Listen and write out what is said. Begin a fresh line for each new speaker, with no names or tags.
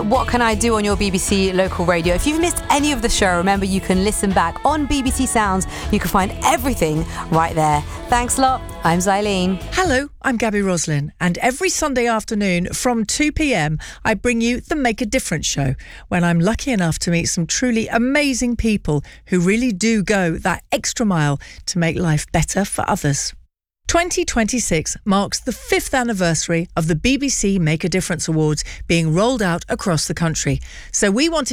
What Can I Do on your BBC local radio. If you've missed any of the show, remember you can listen back on BBC Sounds. You can find everything right there. Thanks a lot. I'm Xylene.
Hello, I'm Gabby Roslin, and every Sunday afternoon from 2 p.m, I bring you the Make a Difference show, when I'm lucky enough to meet some truly amazing people who really do go that extra mile to make life better for others. 2026 marks the 5th anniversary of the BBC Make a Difference Awards being rolled out across the country. So we wanted